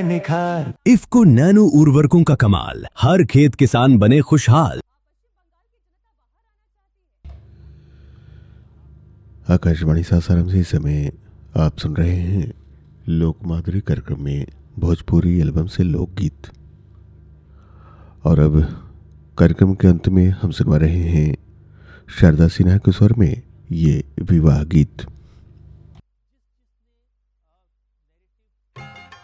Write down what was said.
निखार। इफ्को नैनो उर्वरकों का कमाल, हर खेत किसान बने खुशहाल। आकाशवाणी सासाराम से इस समय आप सुन रहे हैं लोक माधुरी कार्यक्रम में भोजपुरी एल्बम से लोकगीत। और अब कार्यक्रम के अंत में हम सुनवा रहे हैं शारदा सिन्हा के स्वर में ये विवाह गीत।